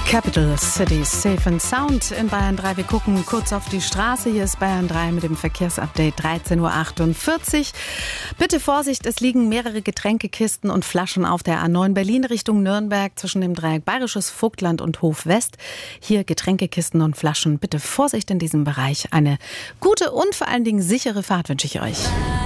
Capital Cities Safe and Sound in Bayern 3. Wir gucken kurz auf die Straße. Hier ist Bayern 3 mit dem Verkehrsupdate 13.48 Uhr. Bitte Vorsicht, es liegen mehrere Getränkekisten und Flaschen auf der A9 Berlin Richtung Nürnberg zwischen dem Dreieck Bayerisches Vogtland und Hof West. Hier Getränkekisten und Flaschen. Bitte Vorsicht in diesem Bereich. Eine gute und vor allen Dingen sichere Fahrt wünsche ich euch.